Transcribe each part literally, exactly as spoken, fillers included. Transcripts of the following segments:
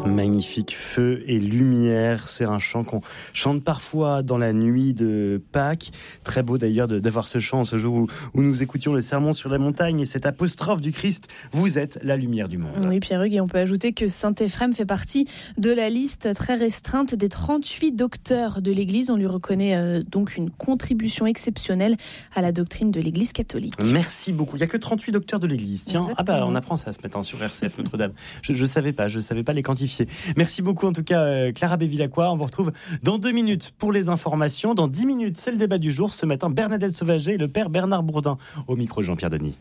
Magnifique, feu et lumière, c'est un chant qu'on chante parfois dans la nuit de Pâques. Très beau d'ailleurs de, d'avoir ce chant ce jour où, où nous écoutions le sermon sur la montagne et cette apostrophe du Christ, vous êtes la lumière du monde. Oui, Pierre-Hugues, et on peut ajouter que Saint-Éphrem fait partie de la liste très restreinte des trente-huit docteurs de l'Église. On lui reconnaît euh, donc une contribution exceptionnelle à la doctrine de l'Église catholique. Merci beaucoup. Il n'y a que trente-huit docteurs de l'Église. Tiens, Exactement. ah bah on apprend ça ce matin sur R C F Notre-Dame. Je ne savais pas, je ne savais pas les quantifier. Merci beaucoup en tout cas euh, Clara Bévilacqua. On vous retrouve dans deux minutes pour les informations. Dans dix minutes, c'est le débat du jour. Ce matin, Bernadette Sauvager et le père Bernard Bourdin. Au micro, Jean-Pierre Denis.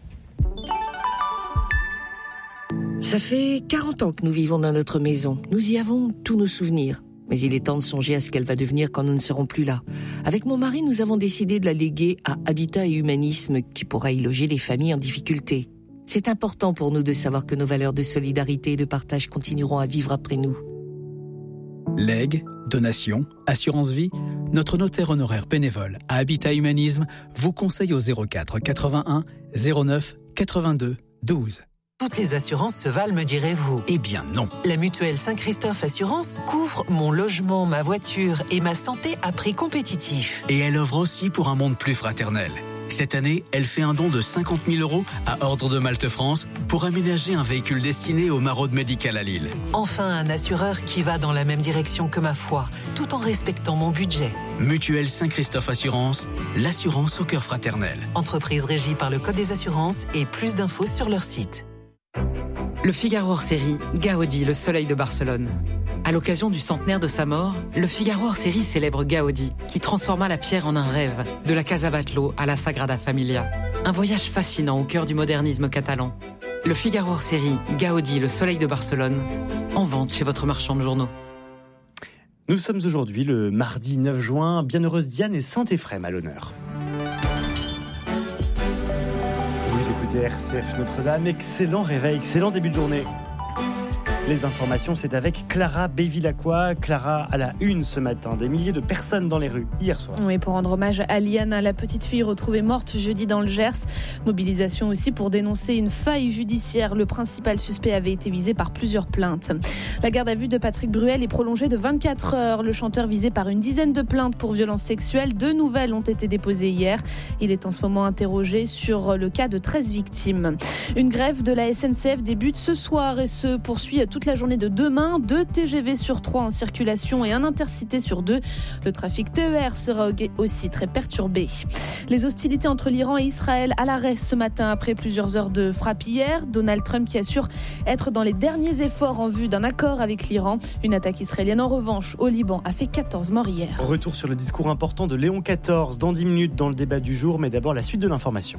Ça fait quarante ans que nous vivons dans notre maison. Nous y avons tous nos souvenirs. Mais il est temps de songer à ce qu'elle va devenir quand nous ne serons plus là. Avec mon mari, nous avons décidé de la léguer à Habitat et Humanisme, qui pourra y loger les familles en difficulté. C'est important pour nous de savoir que nos valeurs de solidarité et de partage continueront à vivre après nous. Legs, donations, assurance vie, notre notaire honoraire bénévole à Habitat Humanisme vous conseille au zéro quatre quatre-vingt-un zéro neuf quatre-vingt-deux douze. Toutes les assurances se valent, me direz-vous. Eh bien non. La mutuelle Saint-Christophe Assurance couvre mon logement, ma voiture et ma santé à prix compétitif. Et elle offre aussi pour un monde plus fraternel. Cette année, elle fait un don de cinquante mille euros à Ordre de Malte France pour aménager un véhicule destiné aux maraudes médicales à Lille. Enfin, un assureur qui va dans la même direction que ma foi, tout en respectant mon budget. Mutuelle Saint-Christophe Assurance, l'assurance au cœur fraternel. Entreprise régie par le Code des assurances et plus d'infos sur leur site. Le Figaro hors série, Gaudi, le soleil de Barcelone. À l'occasion du centenaire de sa mort, le Figaro hors série célèbre Gaudi, qui transforma la pierre en un rêve, de la Casa Batlló à la Sagrada Familia. Un voyage fascinant au cœur du modernisme catalan. Le Figaro hors série, Gaudi, le soleil de Barcelone, en vente chez votre marchand de journaux. Nous sommes aujourd'hui le mardi neuf juin, Bienheureuse Diane et Saint-Éphrem à l'honneur. Vous écoutez R C F Notre-Dame, excellent réveil, excellent début de journée. Les informations, c'est avec Clara Bévilacqua. Clara, à la une ce matin, des milliers de personnes dans les rues hier soir. Oui, pour rendre hommage à Liana, la petite fille retrouvée morte jeudi dans le Gers. Mobilisation aussi pour dénoncer une faille judiciaire. Le principal suspect avait été visé par plusieurs plaintes. La garde à vue de Patrick Bruel est prolongée de vingt-quatre heures. Le chanteur visé par une dizaine de plaintes pour violences sexuelles. Deux nouvelles ont été déposées hier. Il est en ce moment interrogé sur le cas de treize victimes. Une grève de la S N C F débute ce soir et se poursuit toute la journée de demain. Deux T G V sur trois en circulation et un intercité sur deux. Le trafic T E R sera aussi très perturbé. Les hostilités entre l'Iran et Israël à l'arrêt ce matin après plusieurs heures de frappe hier. Donald Trump qui assure être dans les derniers efforts en vue d'un accord avec l'Iran. Une attaque israélienne en revanche au Liban a fait quatorze morts hier. Retour sur le discours important de Léon quatorze dans dix minutes dans le débat du jour, mais d'abord la suite de l'information.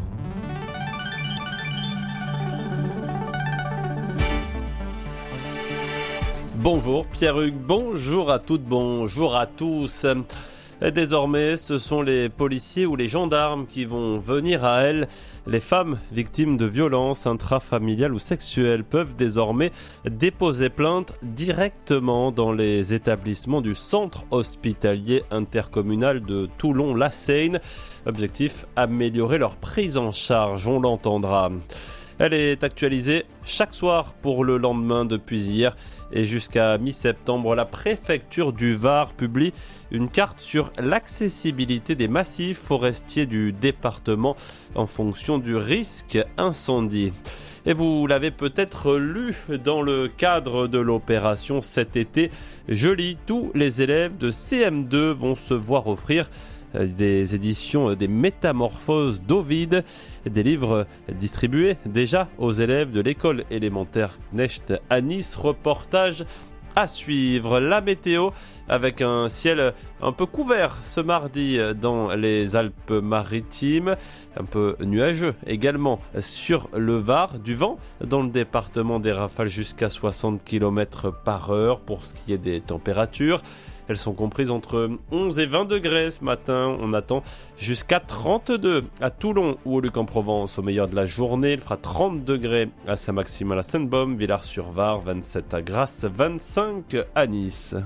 Bonjour Pierre-Hugues, bonjour à toutes, bonjour à tous. Et désormais, ce sont les policiers ou les gendarmes qui vont venir à elles. Les femmes victimes de violences intrafamiliales ou sexuelles peuvent désormais déposer plainte directement dans les établissements du centre hospitalier intercommunal de Toulon-La Seyne. Objectif, améliorer leur prise en charge, on l'entendra. Elle est actualisée chaque soir pour le lendemain depuis hier et jusqu'à mi-septembre. La préfecture du Var publie une carte sur l'accessibilité des massifs forestiers du département en fonction du risque incendie. Et vous l'avez peut-être lu dans le cadre de l'opération cet été. Je lis, tous les élèves de C M deux vont se voir offrir des éditions des Métamorphoses d'Ovide, des livres distribués déjà aux élèves de l'école élémentaire Knecht à Nice. Reportage à suivre. La météo avec un ciel un peu couvert ce mardi dans les Alpes-Maritimes, un peu nuageux également sur le Var, du vent dans le département, des rafales jusqu'à soixante kilomètres par heure. Pour ce qui est des températures, elles sont comprises entre onze et vingt degrés ce matin. On attend jusqu'à trente-deux à Toulon ou au Luc-en-Provence. Au meilleur de la journée, il fera trente degrés à Saint-Maximin, à Sainte-Baume, Villars-sur-Var, vingt-sept à Grasse, vingt-cinq à Nice.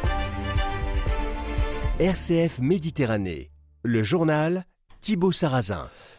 R C F Méditerranée, le journal Thibaut Sarrazin.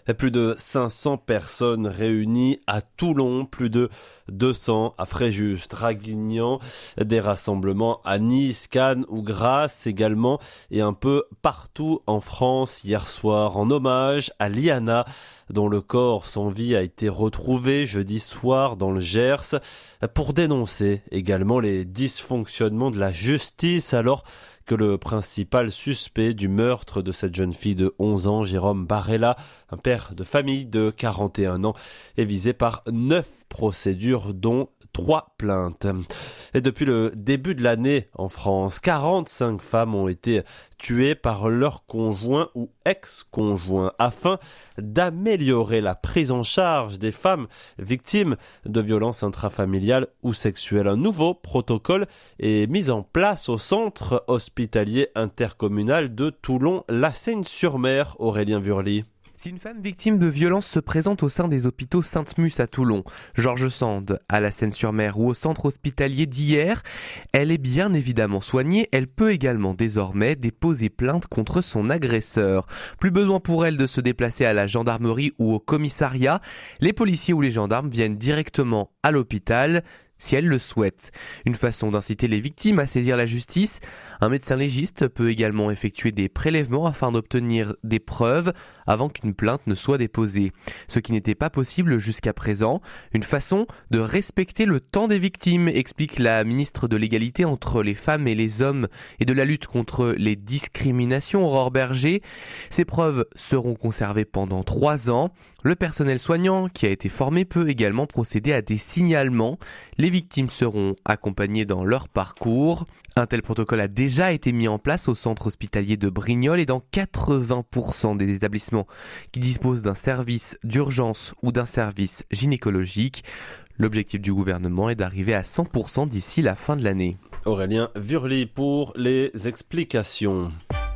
Plus de cinq cents personnes réunies à Toulon, plus de deux cents à Fréjus, Draguignan, des rassemblements à Nice, Cannes ou Grasse également, et un peu partout en France hier soir, en hommage à Liana, dont le corps sans vie a été retrouvé jeudi soir dans le Gers, pour dénoncer également les dysfonctionnements de la justice alors que le principal suspect du meurtre de cette jeune fille de onze ans, Jérôme Barella, un père de famille de quarante et un ans, est visé par neuf procédures dont trois plaintes. Et depuis le début de l'année en France, quarante-cinq femmes ont été tuées par leur conjoint ou ex-conjoint afin d'améliorer la prise en charge des femmes victimes de violences intrafamiliales ou sexuelles. Un nouveau protocole est mis en place au centre hospitalier intercommunal de Toulon-La Seyne-sur-Mer. Aurélien Vurly. Si une femme victime de violences se présente au sein des hôpitaux Sainte-Mus à Toulon, Georges Sand à La Seyne-sur-Mer ou au centre hospitalier d'Hyères, elle est bien évidemment soignée. Elle peut également désormais déposer plainte contre son agresseur. Plus besoin pour elle de se déplacer à la gendarmerie ou au commissariat. Les policiers ou les gendarmes viennent directement à l'hôpital si elle le souhaite. Une façon d'inciter les victimes à saisir la justice. Un médecin légiste peut également effectuer des prélèvements afin d'obtenir des preuves avant qu'une plainte ne soit déposée. Ce qui n'était pas possible jusqu'à présent. Une façon de respecter le temps des victimes, explique la ministre de l'égalité entre les femmes et les hommes et de la lutte contre les discriminations, Aurore Berger. Ces preuves seront conservées pendant trois ans. Le personnel soignant qui a été formé peut également procéder à des signalements. Les victimes seront accompagnées dans leur parcours. Un tel protocole a déjà été mis en place au centre hospitalier de Brignoles et dans quatre-vingts pour cent des établissements qui disposent d'un service d'urgence ou d'un service gynécologique. L'objectif du gouvernement est d'arriver à cent pour cent d'ici la fin de l'année. Aurélien Vurly pour les explications.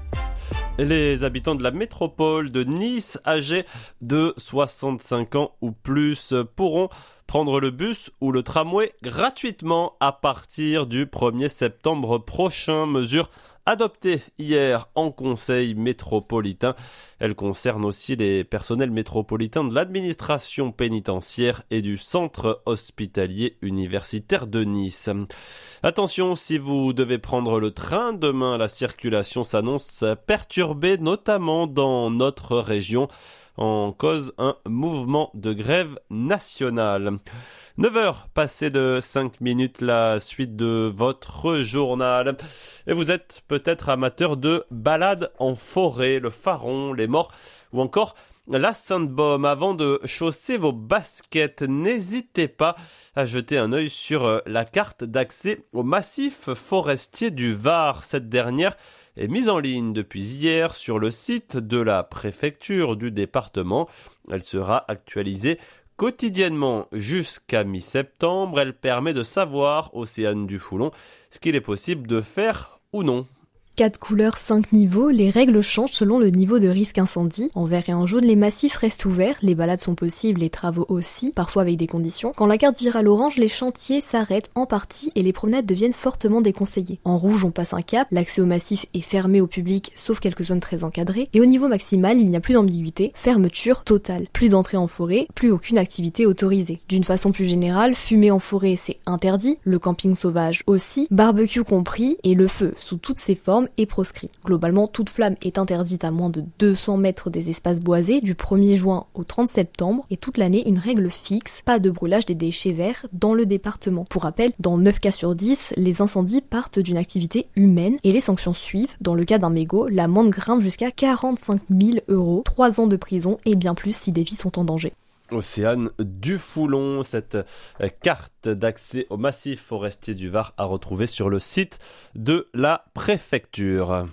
Les habitants de la métropole de Nice, âgés de soixante-cinq ans ou plus, pourront prendre le bus ou le tramway gratuitement à partir du premier septembre prochain. Mesure adoptée hier en conseil métropolitain. Elle concerne aussi les personnels métropolitains de l'administration pénitentiaire et du centre hospitalier universitaire de Nice. Attention, si vous devez prendre le train, demain la circulation s'annonce perturbée, notamment dans notre région, en cause un mouvement de grève nationale. neuf heures passées de cinq minutes, la suite de votre journal. Et vous êtes peut-être amateur de balades en forêt, le Faron, les Morts ou encore la Sainte-Baume. Avant de chausser vos baskets, n'hésitez pas à jeter un œil sur la carte d'accès au massif forestier du Var. Cette dernière est mise en ligne depuis hier sur le site de la préfecture du département. Elle sera actualisée quotidiennement jusqu'à mi-septembre. Elle permet de savoir, Océane Dufoulon, ce qu'il est possible de faire ou non. Quatre couleurs, cinq niveaux, les règles changent selon le niveau de risque incendie. En vert et en jaune, les massifs restent ouverts, les balades sont possibles, les travaux aussi, parfois avec des conditions. Quand la carte vire à l'orange, les chantiers s'arrêtent en partie et les promenades deviennent fortement déconseillées. En rouge, on passe un cap, l'accès au massif est fermé au public, sauf quelques zones très encadrées. Et au niveau maximal, il n'y a plus d'ambiguïté, fermeture totale. Plus d'entrée en forêt, plus aucune activité autorisée. D'une façon plus générale, fumer en forêt c'est interdit, le camping sauvage aussi, barbecue compris, et le feu, sous toutes ses formes, est proscrit. Globalement, toute flamme est interdite à moins de deux cents mètres des espaces boisés du premier juin au trente septembre et toute l'année une règle fixe, pas de brûlage des déchets verts dans le département. Pour rappel, dans neuf cas sur dix, les incendies partent d'une activité humaine et les sanctions suivent. Dans le cas d'un mégot, l'amende grimpe jusqu'à quarante-cinq mille euros, trois ans de prison et bien plus si des vies sont en danger. Océane Dufoulon, cette carte d'accès au massif forestier du Var à retrouver sur le site de la préfecture.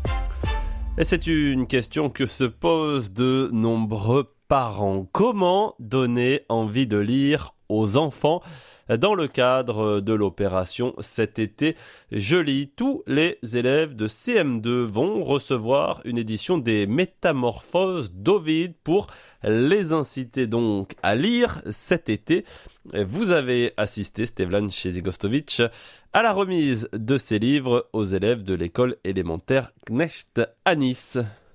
Et c'est une question que se posent de nombreux parents. Comment donner envie de lire aux enfants dans le cadre de l'opération cet été Je lis? Tous les élèves de C M deux vont recevoir une édition des Métamorphoses d'Ovide pour les inciter donc à lire cet été. Vous avez assisté, Stevlan Chezigostovic, à la remise de ces livres aux élèves de l'école élémentaire Knecht à Nice.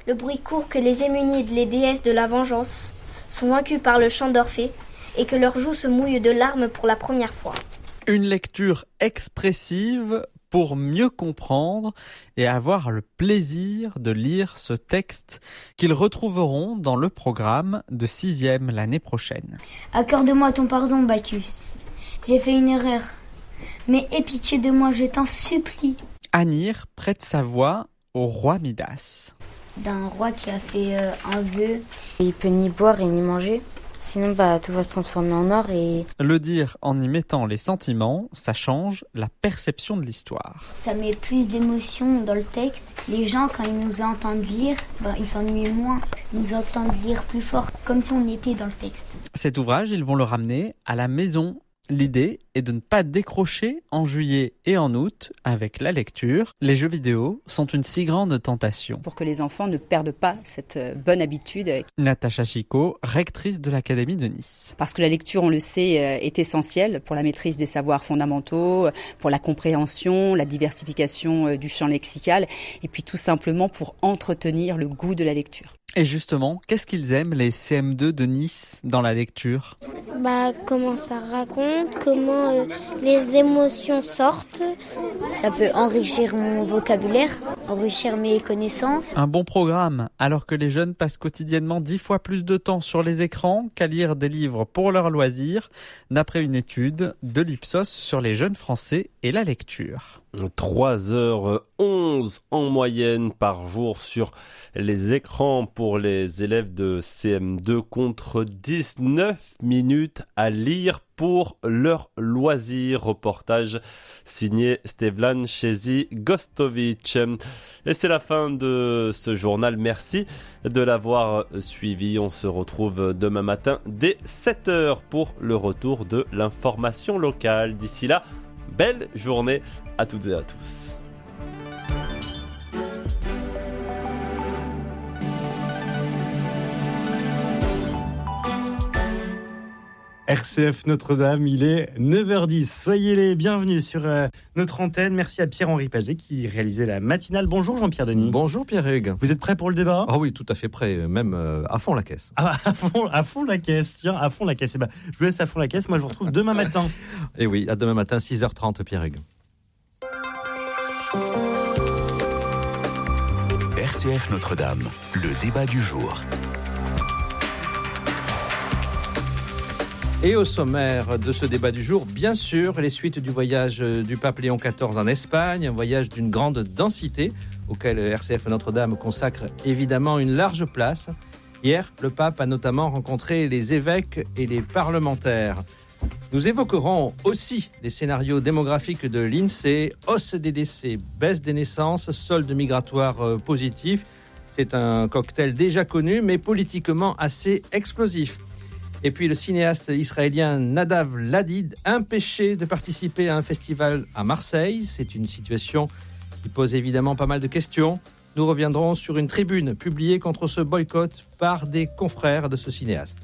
Le bruit court que les Émunides, les déesses de la vengeance, sont vaincus par le chant d'Orphée et que leurs joues se mouillent de larmes pour la première fois. Une lecture expressive pour mieux comprendre et avoir le plaisir de lire ce texte qu'ils retrouveront dans le programme de sixième l'année prochaine. Accorde-moi ton pardon, Bacchus. J'ai fait une erreur. Mais aie pitié de moi, je t'en supplie. Anir prête sa voix au roi Midas. D'un roi qui a fait euh, un vœu. Il peut ni boire et ni manger. Sinon, bah, tout va se transformer en or et... Le dire en y mettant les sentiments, ça change la perception de l'histoire. Ça met plus d'émotion dans le texte. Les gens, quand ils nous entendent lire, bah, ils s'ennuient moins. Ils nous entendent lire plus fort, comme si on était dans le texte. Cet ouvrage, ils vont le ramener à la maison. L'idée est de ne pas décrocher en juillet et en août avec la lecture. Les jeux vidéo sont une si grande tentation. Pour que les enfants ne perdent pas cette bonne habitude. Natacha Chicot, rectrice de l'Académie de Nice. Parce que la lecture, on le sait, est essentielle pour la maîtrise des savoirs fondamentaux, pour la compréhension, la diversification du champ lexical, et puis tout simplement pour entretenir le goût de la lecture. Et justement, qu'est-ce qu'ils aiment, les C M deux de Nice, dans la lecture ? Bah, comment ça raconte, comment euh, les émotions sortent. Ça peut enrichir mon vocabulaire, enrichir mes connaissances. Un bon programme, alors que les jeunes passent quotidiennement dix fois plus de temps sur les écrans qu'à lire des livres pour leurs loisirs, d'après une étude de l'Ipsos sur les jeunes Français et la lecture. trois heures onze en moyenne par jour sur les écrans pour les élèves de C M deux contre dix-neuf minutes à lire pour leur loisir. Reportage signé Stevlan Chezi-Gostovic. Et c'est la fin de ce journal. Merci de l'avoir suivi. On se retrouve demain matin dès sept heures pour le retour de l'information locale. D'ici là, belle journée à toutes et à tous. R C F Notre-Dame, il est neuf heures dix. Soyez les bienvenus sur euh, notre antenne. Merci à Pierre-Henri Paget qui réalisait la matinale. Bonjour Jean-Pierre Denis. Bonjour Pierre-Hugues. Vous êtes prêt pour le débat ? Ah oui, tout à fait prêt, même euh, à fond la caisse. Ah, à fond, à fond la caisse, tiens, à fond la caisse. Eh ben, je vous laisse à fond la caisse, moi je vous retrouve demain matin. Et oui, à demain matin, six heures trente Pierre-Hugues. R C F Notre-Dame, le débat du jour. Et au sommaire de ce débat du jour, bien sûr, les suites du voyage du pape Léon quatorze en Espagne, un voyage d'une grande densité, auquel R C F Notre-Dame consacre évidemment une large place. Hier, le pape a notamment rencontré les évêques et les parlementaires. Nous évoquerons aussi les scénarios démographiques de l'INSEE, hausse des décès, baisse des naissances, solde migratoire positif. C'est un cocktail déjà connu, mais politiquement assez explosif. Et puis le cinéaste israélien Nadav Ladid, empêché de participer à un festival à Marseille. C'est une situation qui pose évidemment pas mal de questions. Nous reviendrons sur une tribune publiée contre ce boycott par des confrères de ce cinéaste.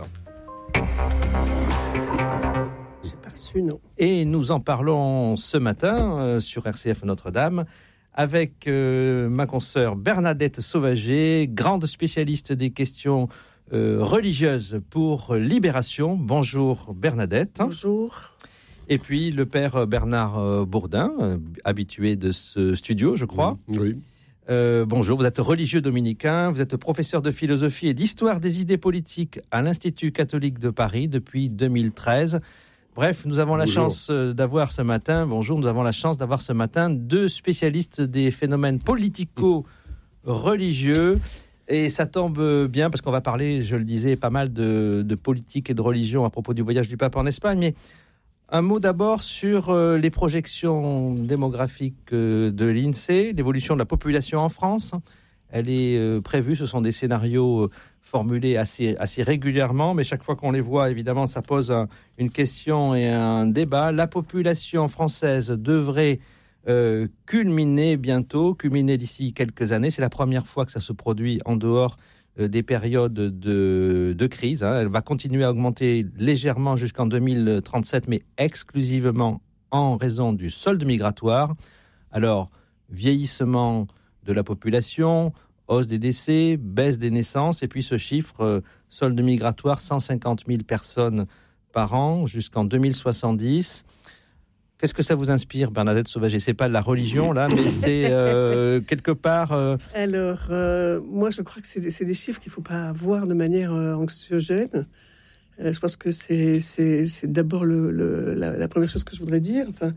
J'ai pas reçu, non. Et nous en parlons ce matin euh, sur R C F Notre-Dame avec euh, ma consoeur Bernadette Sauvager, grande spécialiste des questions Euh, religieuse pour Libération. Bonjour Bernadette. Bonjour. Et puis le père Bernard Bourdin, euh, habitué de ce studio, je crois. Oui. oui. Euh, bonjour, vous êtes religieux dominicain, vous êtes professeur de philosophie et d'histoire des idées politiques à l'Institut catholique de Paris depuis deux mille treize. Bref, nous avons la bonjour. chance d'avoir ce matin, bonjour, nous avons la chance d'avoir ce matin deux spécialistes des phénomènes politico-religieux. Et ça tombe bien parce qu'on va parler, je le disais, pas mal de, de politique et de religion à propos du voyage du pape en Espagne. Mais un mot d'abord sur euh, les projections démographiques euh, de l'INSEE, l'évolution de la population en France. Elle est euh, prévue, ce sont des scénarios euh, formulés assez, assez régulièrement, mais chaque fois qu'on les voit, évidemment, ça pose un, une question et un débat. La population française devrait Euh, culminer bientôt, culminer d'ici quelques années. C'est la première fois que ça se produit en dehors euh, des périodes de, de crise. Hein. Elle va continuer à augmenter légèrement jusqu'en deux mille trente-sept, mais exclusivement en raison du solde migratoire. Alors, vieillissement de la population, hausse des décès, baisse des naissances, et puis ce chiffre, euh, solde migratoire, cent cinquante mille personnes par an jusqu'en deux mille soixante-dix. Qu'est-ce que ça vous inspire, Bernadette Sauvager ? C'est pas de la religion, là, mais c'est euh, quelque part... Euh... Alors, euh, moi, je crois que c'est, c'est des chiffres qu'il ne faut pas voir de manière euh, anxiogène. Euh, je pense que c'est, c'est, c'est d'abord le, le, la, la première chose que je voudrais dire. Enfin,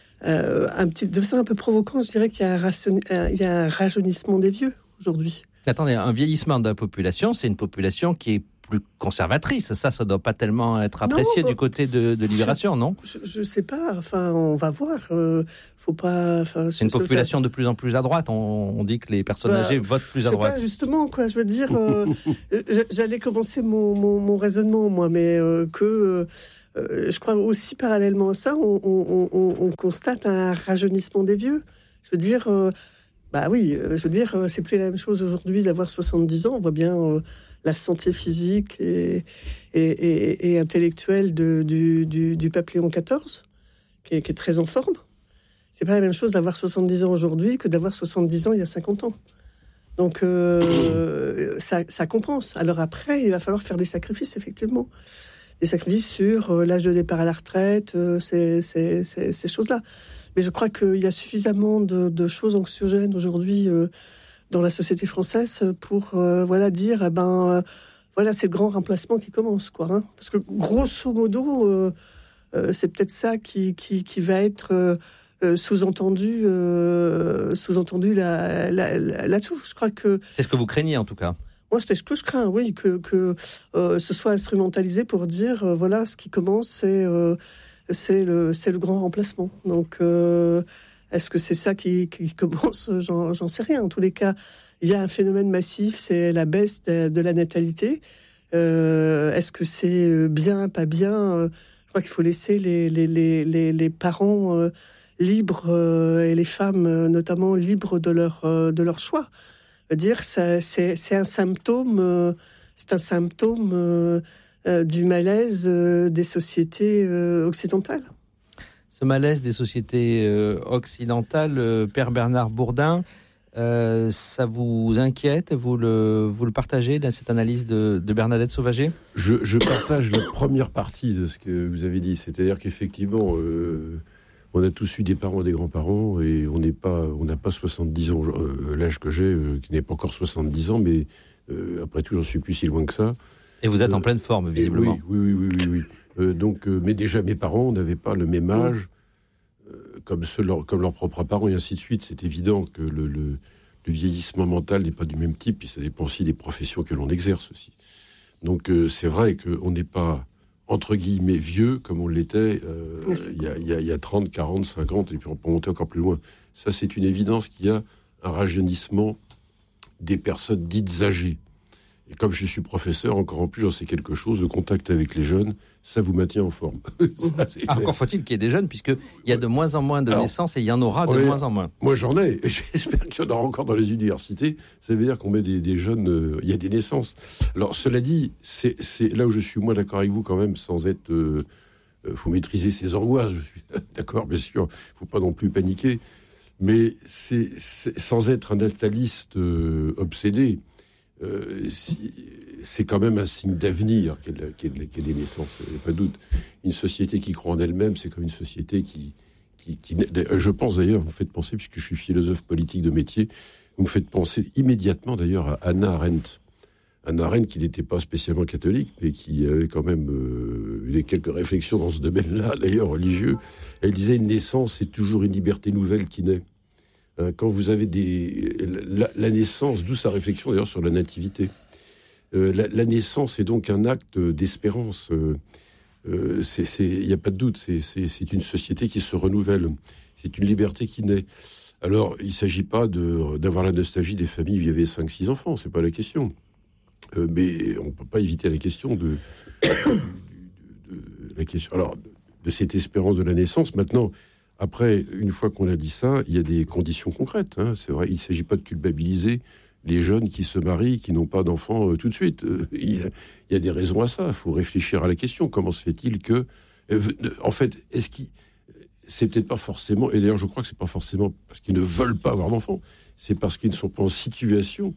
euh, un petit, de façon un peu provocante, je dirais qu'il y a un, ration, un, il y a un rajeunissement des vieux, aujourd'hui. Attendez, un vieillissement de la population, c'est une population qui est plus conservatrice. Ça, ça ne doit pas tellement être apprécié non, du côté de, de Libération, je, non ? Je ne sais pas. Enfin, on va voir. Euh, faut pas. Enfin, c'est une population ça... de plus en plus à droite. On, on dit que les personnes bah, âgées votent plus à droite. Pas, justement, quoi. Je veux dire, euh, j'allais commencer mon, mon, mon raisonnement, moi, mais euh, que euh, je crois aussi parallèlement à ça, on, on, on, on constate un rajeunissement des vieux. Je veux dire, euh, bah oui, je veux dire, c'est plus la même chose aujourd'hui d'avoir soixante-dix ans. On voit bien. Euh, la santé physique et, et, et, et intellectuelle de, du, du, du pape Léon quatorze, qui est, qui est très en forme. C'est pas la même chose d'avoir soixante-dix ans aujourd'hui que d'avoir soixante-dix ans il y a cinquante ans. Donc, euh, ça, ça compense. Alors après, il va falloir faire des sacrifices, effectivement. Des sacrifices sur euh, l'âge de départ à la retraite, euh, ces, ces, ces, ces choses-là. Mais je crois qu'il y a suffisamment de, de choses anxiogènes aujourd'hui euh, dans la société française pour euh, voilà dire eh ben euh, voilà c'est le grand remplacement qui commence quoi hein. Parce que grosso modo euh, euh, c'est peut-être ça qui qui qui va être euh, sous-entendu euh, sous-entendu là, là, là là-dessous. Je crois que c'est ce que vous craignez en tout cas. Moi, c'est ce que je crains, oui, que que euh, ce soit instrumentalisé pour dire euh, voilà ce qui commence c'est euh, c'est le c'est le grand remplacement. Donc euh, est-ce que c'est ça qui, qui commence ? J'en, j'en sais rien. En tous les cas, il y a un phénomène massif, c'est la baisse de, de la natalité. Euh, est-ce que c'est bien, pas bien ? Je crois qu'il faut laisser les, les, les, les, les parents euh, libres euh, et les femmes euh, notamment libres de leur, euh, de leur choix. Je veux dire, ça, c'est, c'est un symptôme, euh, c'est un symptôme euh, euh, du malaise euh, des sociétés euh, occidentales. Ce malaise des sociétés euh, occidentales, euh, Père Bernard Bourdin, euh, ça vous inquiète ? Vous le, vous le partagez, là, cette analyse de, de Bernadette Sauvager ? je, je partage la première partie de ce que vous avez dit. C'est-à-dire qu'effectivement, euh, on a tous eu des parents et des grands-parents et on n'est pas, on n'a pas soixante-dix ans, euh, l'âge que j'ai, euh, qui n'est pas encore soixante-dix ans, mais euh, après tout, j'en suis plus si loin que ça. Et vous êtes euh, en pleine forme, visiblement. Oui, oui, oui, oui, oui. oui. Euh, donc, euh, mais déjà, mes parents n'avaient pas le même âge euh, comme, ceux, leur, comme leurs propres parents, et ainsi de suite. C'est évident que le, le, le vieillissement mental n'est pas du même type, et ça dépend aussi des professions que l'on exerce aussi. Donc, euh, c'est vrai qu'on n'est pas, entre guillemets, vieux, comme on l'était euh, il y a, y a, y a trente, quarante, cinquante, et puis on peut monter encore plus loin. Ça, c'est une évidence qu'il y a un rajeunissement des personnes dites âgées. Et comme je suis professeur, encore en plus, j'en sais quelque chose, le contact avec les jeunes, ça vous maintient en forme. ça, ah, encore faut-il qu'il y ait des jeunes, puisqu'il y a de moins en moins de Alors, naissances et il y en aura de ouais, moins en moins. Moi, j'en ai, et j'espère qu'il y en aura encore dans les universités. Ça veut dire qu'on met des, des jeunes, euh, il y a des naissances. Alors, cela dit, c'est, c'est là où je suis, moi, d'accord avec vous quand même, sans être... Euh, euh, faut maîtriser ses angoisses, je suis d'accord, bien sûr, il faut pas non plus paniquer, mais c'est, c'est sans être un nataliste euh, obsédé, Euh, si, c'est quand même un signe d'avenir qu'il y ait des naissances, il n'y a pas de doute. Une société qui croit en elle-même, c'est comme une société qui, qui, qui... Je pense d'ailleurs, vous me faites penser, puisque je suis philosophe politique de métier, vous me faites penser immédiatement d'ailleurs à Hannah Arendt. Hannah Arendt qui n'était pas spécialement catholique, mais qui avait quand même euh, eu quelques réflexions dans ce domaine-là, d'ailleurs religieux. Elle disait, une naissance, c'est toujours une liberté nouvelle qui naît. Quand vous avez des... La, la naissance, d'où sa réflexion d'ailleurs sur la nativité. Euh, la, la naissance est donc un acte d'espérance. Euh, euh, il n'y a pas de doute, c'est, c'est, c'est une société qui se renouvelle. C'est une liberté qui naît. Alors, il ne s'agit pas de, d'avoir la nostalgie des familles où il y avait cinq six enfants, c'est pas la question. Euh, mais on ne peut pas éviter la question de, de, de, de, la question, alors, de cette espérance de la naissance. Maintenant... Après, une fois qu'on a dit ça, il y a des conditions concrètes. Hein, c'est vrai, il ne s'agit pas de culpabiliser les jeunes qui se marient, qui n'ont pas d'enfants euh, tout de suite. Euh, il, y a, il y a des raisons à ça. Il faut réfléchir à la question. Comment se fait-il que... Euh, en fait, est-ce qu'il... C'est peut-être pas forcément... Et d'ailleurs, je crois que c'est pas forcément parce qu'ils ne veulent pas avoir d'enfants. C'est parce qu'ils ne sont pas en situation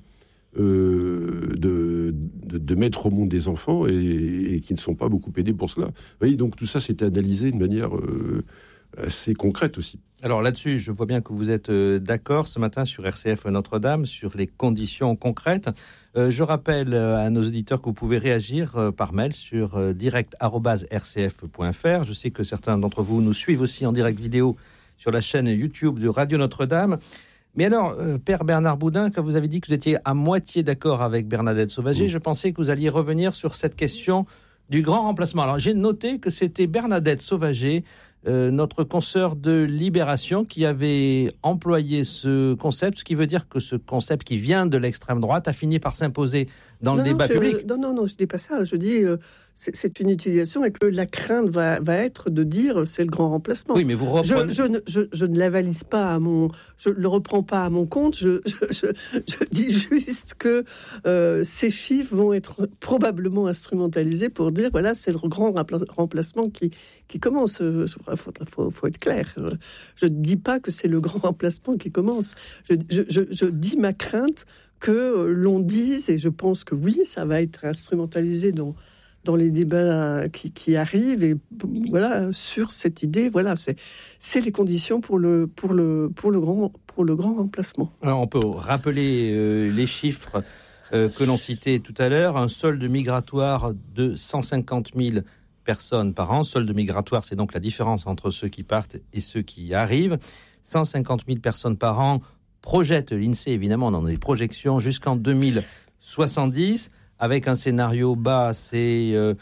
euh, de, de, de mettre au monde des enfants et, et qui ne sont pas beaucoup aidés pour cela. Vous voyez, donc tout ça, c'était analysé de manière euh, assez concrète aussi. Alors là-dessus, je vois bien que vous êtes euh, d'accord ce matin sur R C F Notre-Dame, sur les conditions concrètes. Euh, je rappelle euh, à nos auditeurs que vous pouvez réagir euh, par mail sur euh, direct arobase r c f point f r. Je sais que certains d'entre vous nous suivent aussi en direct vidéo sur la chaîne YouTube de Radio Notre-Dame. Mais alors, euh, Père Bernard Boudin, quand vous avez dit que vous étiez à moitié d'accord avec Bernadette Sauvager, mmh. je pensais que vous alliez revenir sur cette question du grand remplacement. Alors j'ai noté que c'était Bernadette Sauvager, Euh, notre consoeur de Libération, qui avait employé ce concept, ce qui veut dire que ce concept qui vient de l'extrême droite a fini par s'imposer dans non, le débat je, public. Non, non, non, je dis pas ça. Je dis euh, c'est, c'est une utilisation et que la crainte va, va être de dire c'est le grand remplacement. Oui, mais vous reprenez... Je, je, ne, je, je ne l'avalise pas à mon... Je ne le reprends pas à mon compte. Je, je, je, je dis juste que euh, ces chiffres vont être probablement instrumentalisés pour dire voilà, c'est le grand remplacement qui, qui commence. Il faut, faut, faut être clair. Je ne dis pas que c'est le grand remplacement qui commence. Je, je, je, je dis ma crainte que l'on dise, et je pense que oui, ça va être instrumentalisé dans, dans les débats qui, qui arrivent, et voilà, sur cette idée, voilà, c'est, c'est les conditions pour le, pour le, pour le, grand, pour le grand remplacement. Alors on peut rappeler euh, les chiffres euh, que l'on citait tout à l'heure, un solde migratoire de cent cinquante mille personnes par an. Solde migratoire, c'est donc la différence entre ceux qui partent et ceux qui arrivent. cent cinquante mille personnes par an projette l'INSEE, évidemment, dans des projections jusqu'en deux mille soixante-dix, avec un scénario bas, c'est euh,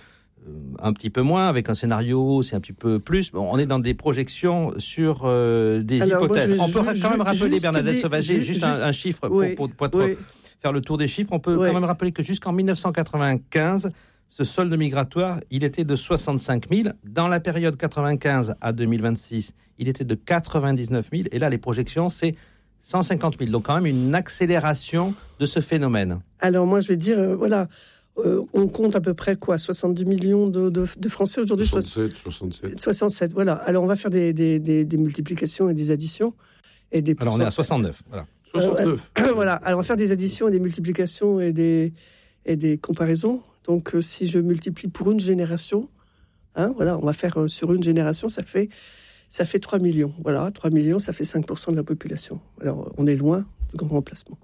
un petit peu moins, avec un scénario haut, c'est un petit peu plus. Bon, on est dans des projections sur euh, des Alors, hypothèses. Moi, je, on peut je, quand même rappeler, Bernadette des, Sauvager, juste, juste un, un chiffre oui, pour, pour, pour oui. faire le tour des chiffres. On peut oui. quand même rappeler que jusqu'en dix-neuf cent quatre-vingt-quinze, ce solde migratoire, il était de soixante-cinq mille. Dans la période quatre-vingt-quinze à deux mille vingt-six, il était de quatre-vingt-dix-neuf mille. Et là, les projections, c'est cent cinquante mille. Donc, quand même, une accélération de ce phénomène. Alors, moi, je vais dire, euh, voilà, euh, on compte à peu près quoi, soixante-dix millions de, de, de Français aujourd'hui. soixante-sept, soixante-sept. soixante-sept, voilà. Alors, on va faire des, des, des, des multiplications et des additions. Et des Alors, on est à soixante-neuf, voilà. soixante-neuf. Euh, voilà. Alors, on va faire des additions et des multiplications et des, et des comparaisons. Donc, euh, si je multiplie pour une génération, hein, voilà, on va faire euh, sur une génération, ça fait... Ça fait trois millions. Voilà, trois millions, ça fait cinq pour cent de la population. Alors, on est loin du grand remplacement.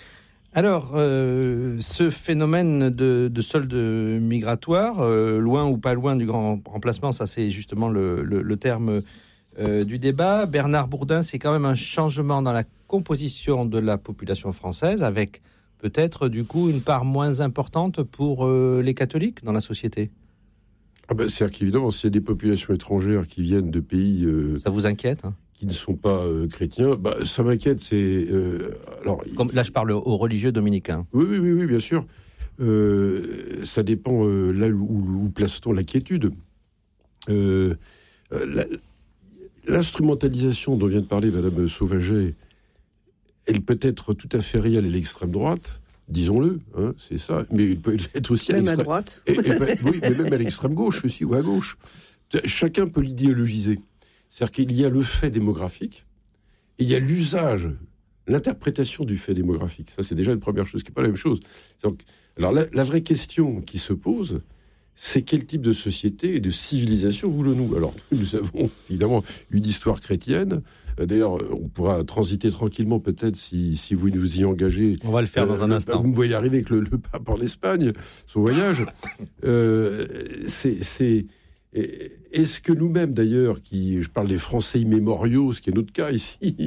Alors, euh, ce phénomène de, de solde migratoire, euh, loin ou pas loin du grand remplacement, ça c'est justement le, le, le terme euh, du débat. Bernard Boudin, c'est quand même un changement dans la composition de la population française, avec peut-être du coup une part moins importante pour euh, les catholiques dans la société. Ah ben, c'est-à-dire qu'évidemment, s'il y a des populations étrangères qui viennent de pays... Euh, ça vous inquiète hein qui ne sont pas euh, chrétiens, bah, ça m'inquiète. C'est, euh, alors, Comme, là, je parle aux religieux dominicains. Oui, oui, oui, oui bien sûr. Euh, ça dépend euh, là où, où place-t-on l'inquiétude. Euh, la, l'instrumentalisation dont vient de parler Madame Sauvager, elle peut être tout à fait réelle à l'extrême droite, disons-le, hein, c'est ça, mais il peut être aussi à même l'extrême... à droite. Et, et, oui, mais même à l'extrême gauche aussi, ou à gauche. Chacun peut l'idéologiser. C'est-à-dire qu'il y a le fait démographique, et il y a l'usage, l'interprétation du fait démographique. Ça, c'est déjà une première chose, qui n'est pas la même chose. Donc, alors, la, la vraie question qui se pose, c'est quel type de société et de civilisation voulons-nous ? Alors, nous avons évidemment une histoire chrétienne. D'ailleurs, on pourra transiter tranquillement, peut-être, si, si vous nous y engagez. On va le faire euh, dans un le, instant. Vous me voyez arriver avec le, le pape en Espagne, son voyage. Euh, c'est, c'est, est-ce que nous-mêmes, d'ailleurs, qui, je parle des Français immémoriaux, ce qui est notre cas ici,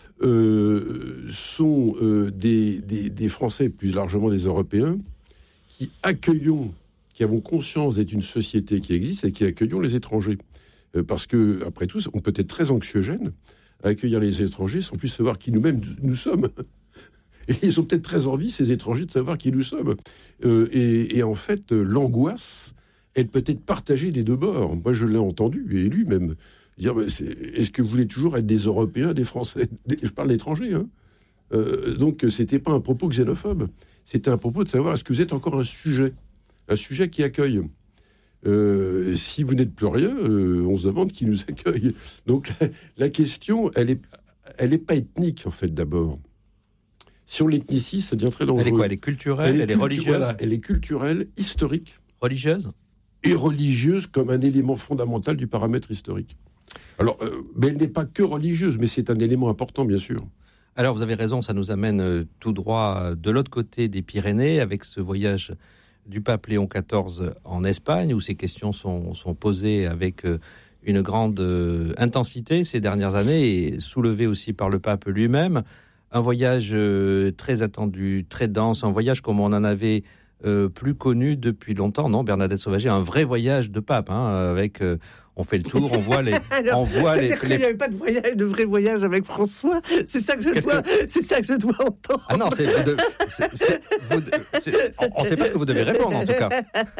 euh, sont euh, des, des, des Français, plus largement des Européens, qui accueillons, qui avons conscience d'être une société qui existe et qui accueillons les étrangers. Euh, parce que, après tout, on peut être très anxiogène à accueillir les étrangers sans plus savoir qui nous-mêmes nous sommes. Et ils ont peut-être très envie, ces étrangers, de savoir qui nous sommes. Euh, et, et en fait, l'angoisse, elle peut être partagée des deux bords. Moi, je l'ai entendu, et lu même, dire, bah, c'est, est-ce que vous voulez toujours être des Européens, des Français ? Je parle d'étrangers, hein. Euh, donc, c'était pas un propos xénophobe. C'était un propos de savoir, est-ce que vous êtes encore un sujet ? Un sujet qui accueille. Euh, si vous n'êtes plus rien, euh, on se demande qui nous accueille. Donc la, la question, elle est, elle est pas ethnique en fait d'abord. Si on l'ethnicise, ça devient très dangereux. Elle est quoi? Elle est culturelle, elle est, elle est cultu- religieuse voilà, elle est culturelle, historique. Religieuse Et religieuse comme un élément fondamental du paramètre historique. Alors, euh, mais elle n'est pas que religieuse, mais c'est un élément important, bien sûr. Alors, vous avez raison, ça nous amène euh, tout droit euh, de l'autre côté des Pyrénées, avec ce voyage du pape Léon quatorze en Espagne, où ces questions sont, sont posées avec euh, une grande euh, intensité ces dernières années, et soulevées aussi par le pape lui-même. Un voyage euh, très attendu, très dense, un voyage comme on en avait euh, plus connu depuis longtemps, non, Bernadette Sauvager, un vrai voyage de pape, hein, avec... Euh, on fait le tour, on voit les... Alors, on voit les, c'est-à-dire les... qu'il n'y avait pas de, voyage, de vrai voyage avec François. C'est ça que je, dois, que... c'est ça que je dois entendre. Ah non, c'est, vous de... c'est, c'est, vous de... c'est... on ne sait pas ce que vous devez répondre, en tout cas.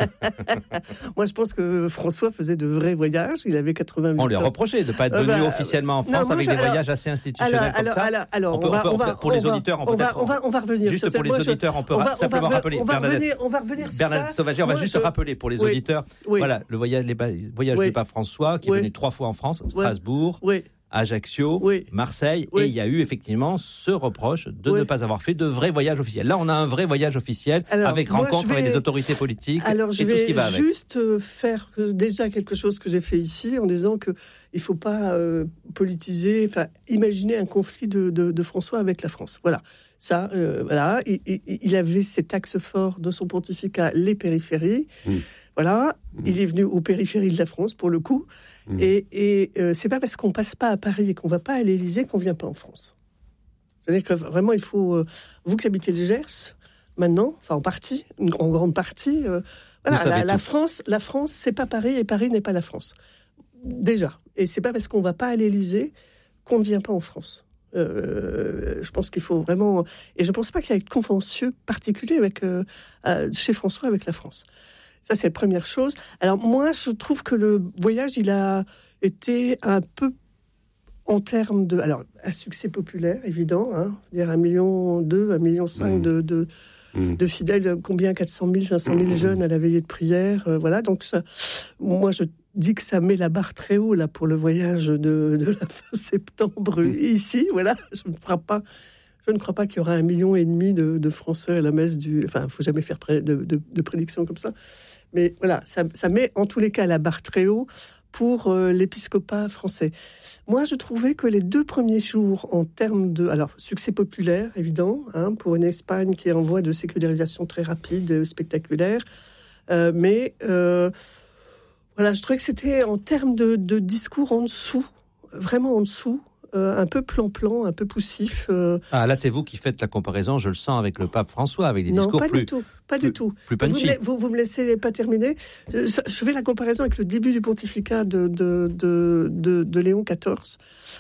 Moi, je pense que François faisait de vrais voyages. Il avait quatre-vingt-huit ans. On lui a reproché de ne pas être venu euh, bah, officiellement en France non, avec je... des alors, voyages assez institutionnels alors, comme alors, ça. Alors, alors, on peut, on va, on peut, on va, pour les auditeurs, on, on, peut va, on, va, on va revenir. Juste pour les moi, auditeurs, on peut on va, simplement on va, rappeler. On va revenir, on va revenir sur Bernadette Sauvager, on va juste rappeler pour les auditeurs. Voilà, le voyage du pape François qui est venu trois fois en France. Strasbourg, oui. Ajaccio, oui. Marseille, oui. et il y a eu effectivement ce reproche de oui. ne pas avoir fait de vrai voyage officiel. Là, on a un vrai voyage officiel alors, avec rencontre vais... avec les autorités politiques alors, et tout ce qui va avec. Je vais juste faire déjà quelque chose que j'ai fait ici en disant qu'il ne faut pas euh, politiser, enfin imaginer un conflit de, de, de François avec la France. Voilà. Ça, euh, voilà. Il, il, il avait cet axe fort de son pontificat, les périphéries. Mmh. Voilà. Mmh. Il est venu aux périphéries de la France pour le coup. Mmh. Et, et euh, c'est pas parce qu'on passe pas à Paris et qu'on va pas à l'Élysée qu'on vient pas en France. C'est-à-dire que vraiment, il faut euh, vous qui habitez le Gers maintenant, enfin en partie, une, en grande partie. Euh, voilà, la, la France, la France, c'est pas Paris et Paris n'est pas la France. Déjà, et c'est pas parce qu'on va pas à l'Élysée qu'on ne vient pas en France. Euh, je pense qu'il faut vraiment, et je pense pas qu'il y ait de contentieux particulier avec euh, euh, chez François avec la France. Ça, c'est la première chose. Alors, moi, je trouve que le voyage, il a été un peu en termes de... Alors, un succès populaire, évident. Hein, dire un million deux, un million cinq mmh. de, de, mmh. de fidèles. Combien quatre cent mille, cinq cent mille mmh. jeunes à la veillée de prière. Euh, voilà, donc ça, moi, je dis que ça met la barre très haut, là, pour le voyage de, de la fin septembre mmh. ici. Voilà, je ne crois pas... Je ne crois pas qu'il y aura un million et demi de, de Français à la messe du... Enfin, il ne faut jamais faire pré... de, de, de prédictions comme ça. Mais voilà, ça, ça met en tous les cas la barre très haut pour euh, l'épiscopat français. Moi, je trouvais que les deux premiers jours, en termes de... Alors, succès populaire, évident, hein, pour une Espagne qui est en voie de sécularisation très rapide, spectaculaire. Euh, mais, euh, voilà, je trouvais que c'était en termes de, de discours en dessous, vraiment en dessous. Euh, un peu plan-plan, un peu poussif. Euh... Ah, là, c'est vous qui faites la comparaison, je le sens, avec le pape François, avec des non, discours pas plus... du tout, pas plus, du tout. Plus punchy. Vous, vous, vous me laissez pas terminer. Je, je fais la comparaison avec le début du pontificat de, de, de, de, de Léon quatorze,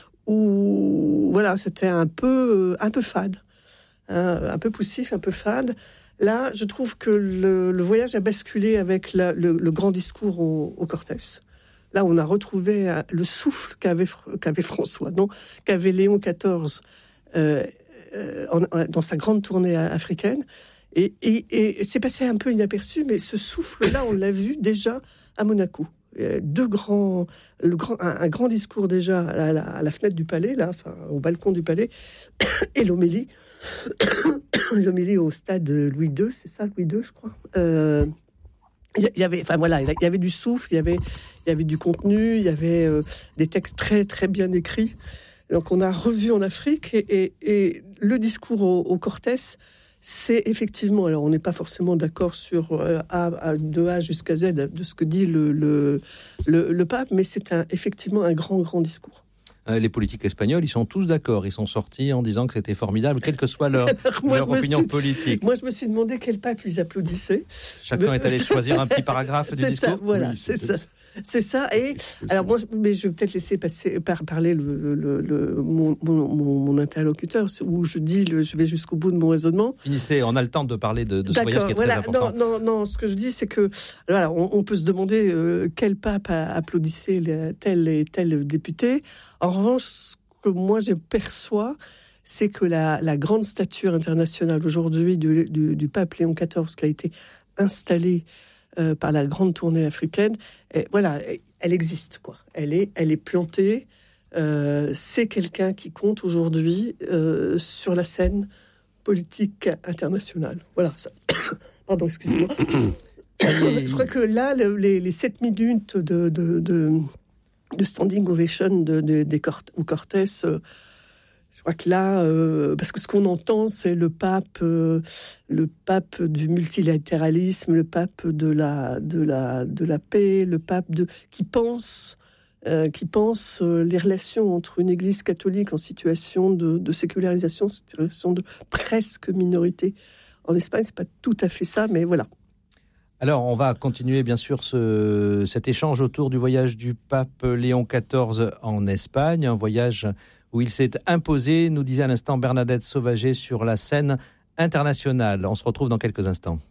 où, voilà, c'était un peu, un peu fade, hein, un peu poussif, un peu fade. Là, je trouve que le, le voyage a basculé avec la, le, le grand discours au, au Cortès. Là, on a retrouvé le souffle qu'avait, qu'avait François, non, qu'avait Léon quatorze euh, euh, en, dans sa grande tournée africaine. Et, et, et c'est passé un peu inaperçu, mais ce souffle-là, on l'a vu déjà à Monaco. Deux grands, le grand, un, un grand discours déjà à la, à la fenêtre du palais, là, enfin, au balcon du palais, et l'homélie, l'homélie au stade Louis deux, c'est ça, Louis deux, je crois. Euh, Il y avait, enfin voilà, il y avait du souffle, il y avait, il y avait du contenu, il y avait euh, des textes très très bien écrits. Donc on a revu en Afrique et, et, et le discours au, au Cortès, c'est effectivement, alors on n'est pas forcément d'accord sur euh, A, A, de A jusqu'à Z de ce que dit le le, le, le pape, mais c'est un, effectivement un grand grand discours. Les politiques espagnols, ils sont tous d'accord. Ils sont sortis en disant que c'était formidable, quelle que soit leur, moi, leur opinion suis, politique. Moi, je me suis demandé quel pape ils applaudissaient. Chacun mais... est allé choisir un petit paragraphe du c'est discours. Ça, voilà, oui, c'est, c'est ça. C'est ça. Et c'est alors, ça. moi, mais je vais peut-être laisser passer, par, parler le, le, le, mon, mon, mon interlocuteur, où je dis, le, je vais jusqu'au bout de mon raisonnement. Finissez, on a le temps de parler de, de ce voyage qui est voilà, très important. Non, non, non, ce que je dis, c'est que voilà, on, on peut se demander euh, quel pape a applaudissait les, tel et tel député. En revanche, ce que moi je perçois, c'est que la, la grande stature internationale aujourd'hui du, du, du pape Léon quatorze qui a été installée euh, par la grande tournée africaine, et voilà, elle existe, quoi. Elle est, elle est plantée. Euh, c'est quelqu'un qui compte aujourd'hui euh, sur la scène politique internationale. Voilà. Ça. Pardon, excusez-moi. Je crois que là, le, les, les sept minutes de, de, de, de standing ovation de, de, de Cort- ou Cortés, euh, je crois que là, euh, parce que ce qu'on entend, c'est le pape, euh, le pape du multilatéralisme, le pape de la, de la, de la paix, le pape de, qui pense, euh, qui pense euh, les relations entre une Église catholique en situation de, de sécularisation, en situation de presque minorité. En Espagne, c'est pas tout à fait ça, mais voilà. Alors, on va continuer, bien sûr, ce, cet échange autour du voyage du pape Léon quatorze en Espagne, un voyage où il s'est imposé, nous disait à l'instant Bernadette Sauvager, sur la scène internationale. On se retrouve dans quelques instants.